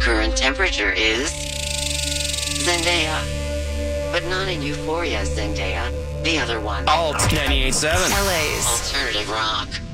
current temperature is Zendaya. But not in Euphoria Zendaya, the other one. Alt 98.7. LA's Alternative rock.